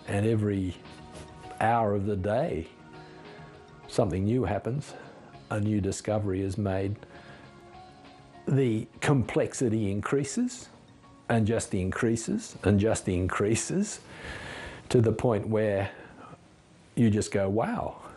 And every hour of the day, something new happens, a new discovery is made. The complexity increases, and just increases, and just increases, to the point where you just go, wow.